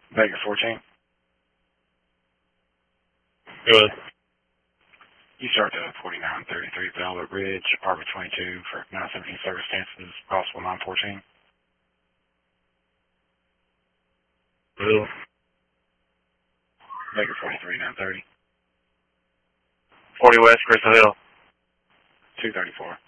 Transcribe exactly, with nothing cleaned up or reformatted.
Vegas fourteen. Good. You start to forty-nine thirty-three Velvet Ridge, Arbor twenty-two for nine seventeen circumstances, possible nine fourteen. Blue. Vegas forty-three nine thirty. forty West, Crystal Hill. two thirty-four.